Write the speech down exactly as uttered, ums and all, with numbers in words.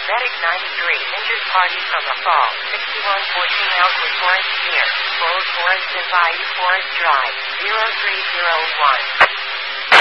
Medic ninety-three, injured party from a fall. sixty-one fourteen Elkwood Forest Pier. Old Forest and Bayou Forest Drive. zero three zero one.